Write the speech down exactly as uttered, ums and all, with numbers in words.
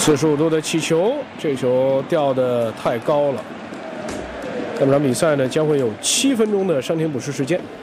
四十五度的气球，这球掉得太高了。本场比赛呢将会有七分钟的伤停补时时间。